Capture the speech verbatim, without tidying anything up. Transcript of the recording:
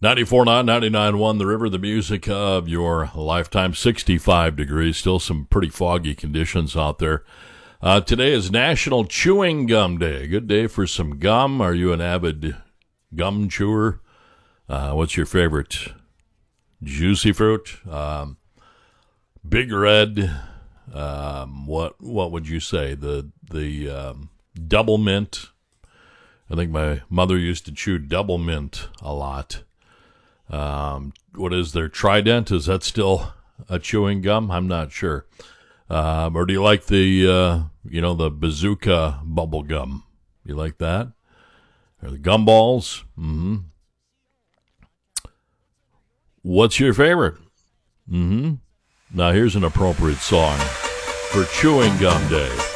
ninety-four point nine, ninety-nine point one, The River, the music of your lifetime. sixty-five degrees, still some pretty foggy conditions out there. Uh, today is National Chewing Gum Day. Good day for some gum. Are you an avid gum chewer? Uh, what's your favorite? Juicy fruit? Um, Big Red? Um, what what would you say? The, the um, double mint? I think my mother used to chew double mint a lot. Um, what is their Trident? Is that still a chewing gum? I'm not sure. Um, or do you like the, uh, you know, the bazooka bubble gum? You like that? Or the gumballs? Mm-hmm. What's your favorite? Mm-hmm. Now here's an appropriate song for Chewing Gum Day.